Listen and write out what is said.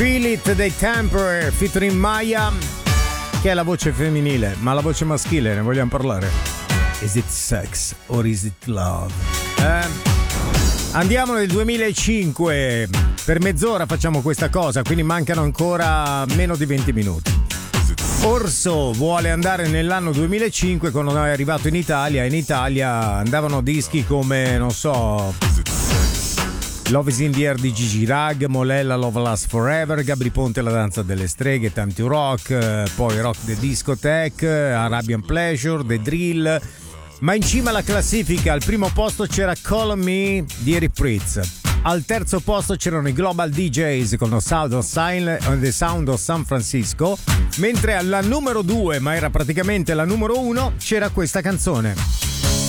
Feel It dei Temporary featuring Maya, che è la voce femminile, ma la voce maschile ne vogliamo parlare? Is it sex or is it love? Andiamo nel 2005, per mezz'ora facciamo questa cosa, quindi mancano ancora meno di 20 minuti. Orso vuole andare nell'anno 2005 quando è arrivato in Italia. In Italia andavano dischi come, non so, Love is in the Air di Gigi Rag, Molella Love Lasts Forever, Gabri Ponte La danza delle streghe, Time to Rock, poi Rock the Discotheque, Arabian Pleasure, The Drill. Ma in cima alla classifica al primo posto c'era Call on Me di Eric Prydz. Al terzo posto c'erano i Global DJs con The Sound of San Francisco, mentre alla numero 2, ma era praticamente la numero 1, c'era questa canzone.